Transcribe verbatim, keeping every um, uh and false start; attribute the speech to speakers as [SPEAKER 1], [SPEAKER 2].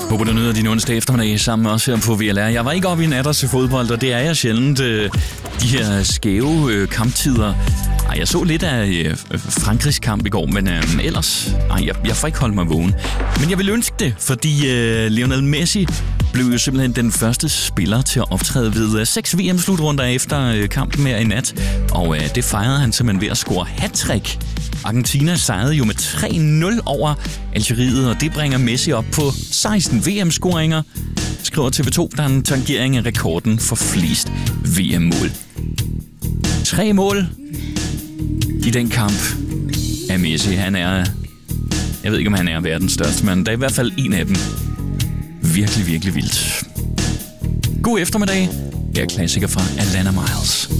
[SPEAKER 1] Håber, du nyder din onsdag eftermiddag sammen også her på V L R. Jeg var ikke oppe i nat til fodbold, og det er jeg sjældent. De her skæve kamptider. Ej, jeg så lidt af Frankrigs kamp i går, men øh, ellers... Ej, jeg, jeg får ikke holdt mig vågen. Men jeg vil ønske det, fordi øh, Lionel Messi blev jo simpelthen den første spiller til at optræde ved øh, seks V M-slutrunder efter øh, kampen her i nat. Og øh, det fejrede han simpelthen ved at score hat-trick. Argentina sejrede jo med tre nul over Algeriet, og det bringer Messi op på seksten V M-scoringer. Skriver T V to, der er en tangering af rekorden for flest V M-mål. Tre mål i den kamp af Messi. Han er... Jeg ved ikke, om han er verdens største, men der er i hvert fald en af dem. Virkelig, virkelig vildt. God eftermiddag. Jeg er klassiker fra Alana Miles.